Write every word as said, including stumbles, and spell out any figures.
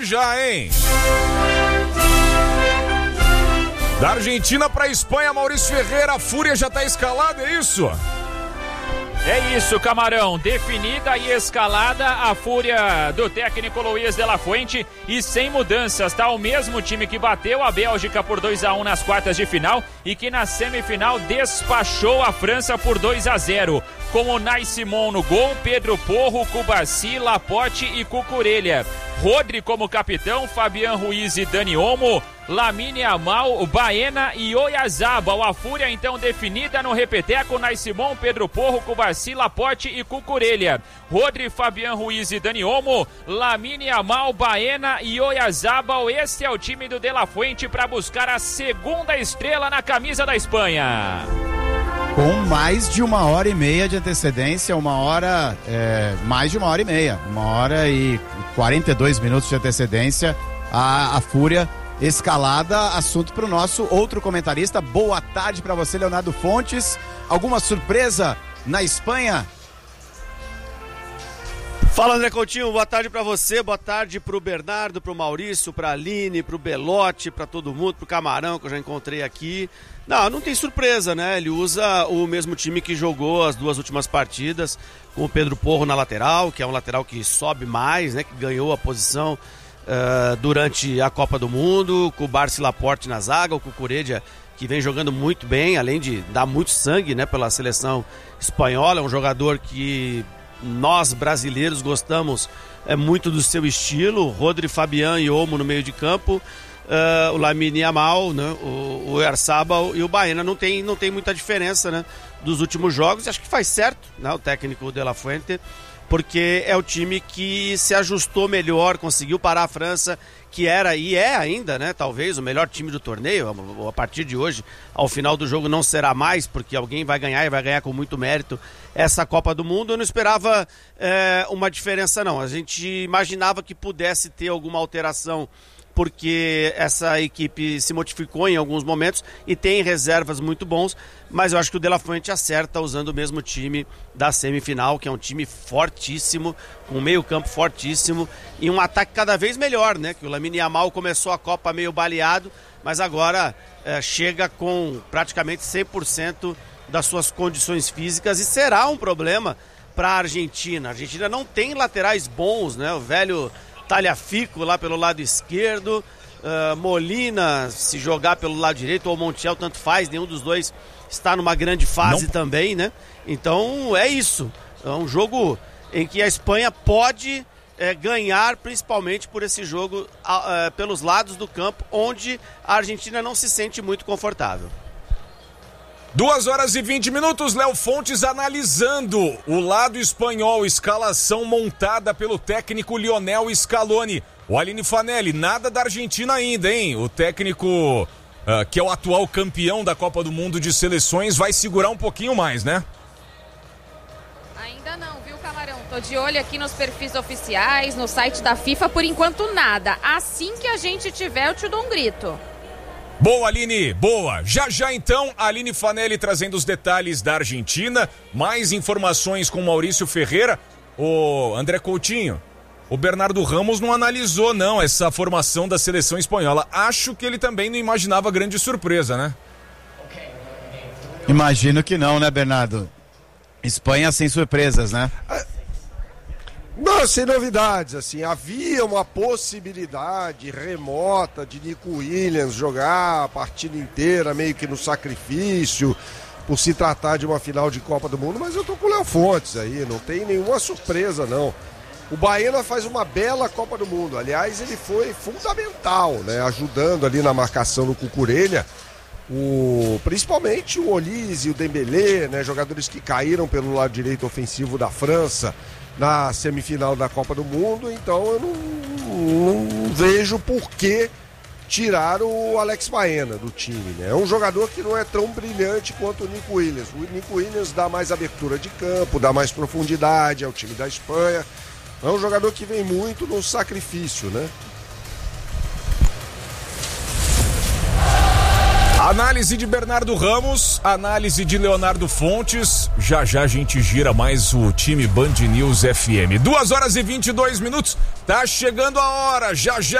já, hein? Da Argentina pra Espanha, Maurício Ferreira, a Fúria já tá escalada, é isso? É isso, Camarão, definida e escalada a Fúria do técnico Luiz de la Fuente e sem mudanças, tá? O mesmo time que bateu a Bélgica por dois a um nas quartas de final e que na semifinal despachou a França por dois a zero. Com o Nai Simon no gol, Pedro Porro, Cubarsí, Laporte e Cucurella. Rodri como capitão, Fabián Ruiz e Dani Olmo, Lamine Yamal, Baena e Oyarzabal. A Fúria então definida no repeteco, Nai Simon, Pedro Porro, Cubarsí, Laporte e Cucurella. Rodri, Fabián Ruiz e Dani Olmo, Lamine Yamal, Baena e Oyarzabal. Esse é o time do De La Fuente para buscar a segunda estrela na camisa da Espanha. Com mais de uma hora e meia de antecedência, uma hora, é, mais de uma hora e meia, uma hora e quarenta e dois minutos de antecedência, a, a Fúria escalada. Assunto para o nosso outro comentarista. Boa tarde para você, Leonardo Fontes. Alguma surpresa na Espanha? Fala, André Coutinho, boa tarde pra você, boa tarde pro Bernardo, pro Maurício, pra Aline, pro Belotti, pra todo mundo, pro Camarão, que eu já encontrei aqui. Não, não tem surpresa, né? Ele usa o mesmo time que jogou as duas últimas partidas, com o Pedro Porro na lateral, que é um lateral que sobe mais, né? Que ganhou a posição uh, durante a Copa do Mundo, com o Barsi Laporte na zaga, o Cucurella, que vem jogando muito bem, além de dar muito sangue, né? Pela seleção espanhola, é um jogador que nós brasileiros gostamos é, muito do seu estilo. Rodri, Fabián e Olmo no meio de campo, uh, o Lamine Yamal, né, o, o Oyarzabal e o Baena. Não tem, não tem muita diferença, né, dos últimos jogos. Acho que faz certo, né, o técnico De La Fuente, porque é o time que se ajustou melhor, conseguiu parar a França, que era e é ainda, né, talvez o melhor time do torneio. A partir de hoje, ao final do jogo não será mais, porque alguém vai ganhar e vai ganhar com muito mérito essa Copa do Mundo. Eu não esperava é, uma diferença, não. A gente imaginava que pudesse ter alguma alteração, porque essa equipe se modificou em alguns momentos e tem reservas muito bons, mas eu acho que o De La Fuente acerta usando o mesmo time da semifinal, que é um time fortíssimo, com um meio campo fortíssimo e um ataque cada vez melhor, né? Que o Lamine Yamal começou a Copa meio baleado, mas agora é, chega com praticamente cem por cento das suas condições físicas e será um problema para a Argentina. A Argentina não tem laterais bons, né? O velho Talhafico lá pelo lado esquerdo, uh, Molina se jogar pelo lado direito, ou Montiel, tanto faz, nenhum dos dois está numa grande fase não. também, né? Então é isso, é um jogo em que a Espanha pode é, ganhar, principalmente por esse jogo uh, pelos lados do campo, onde a Argentina não se sente muito confortável. Duas horas e vinte minutos, Léo Fontes analisando o lado espanhol, escalação montada pelo técnico Lionel Scaloni. O Aline Fanelli, nada da Argentina ainda, hein? O técnico, uh, que é o atual campeão da Copa do Mundo de Seleções, vai segurar um pouquinho mais, né? Ainda não, viu, Camarão? Tô de olho aqui nos perfis oficiais, no site da FIFA, por enquanto nada. Assim que a gente tiver, eu te dou um grito. Boa, Aline, boa. Já já então, a Aline Fanelli trazendo os detalhes da Argentina, mais informações com Maurício Ferreira. O André Coutinho, o Bernardo Ramos não analisou não essa formação da seleção espanhola. Acho que ele também não imaginava grande surpresa, né? Imagino que não, né, Bernardo? Espanha sem surpresas, né? Não, sem novidades, assim, havia uma possibilidade remota de Nico Williams jogar a partida inteira meio que no sacrifício, por se tratar de uma final de Copa do Mundo, mas eu tô com o Léo Fontes aí, não tem nenhuma surpresa não. O Baena faz uma bela Copa do Mundo, aliás ele foi fundamental, né, ajudando ali na marcação do Cucurella, o, principalmente o Olise e o Dembélé, né, jogadores que caíram pelo lado direito ofensivo da França na semifinal da Copa do Mundo, então eu não, não vejo por que tirar o Alex Baena do time, né? É um jogador que não é tão brilhante quanto o Nico Williams. O Nico Williams dá mais abertura de campo, dá mais profundidade ao time da Espanha. É um jogador que vem muito no sacrifício, né? Análise de Bernardo Ramos, análise de Leonardo Fontes. Já já a gente gira mais o time Band News F M. Duas horas e vinte e dois minutos. Tá chegando a hora. Já já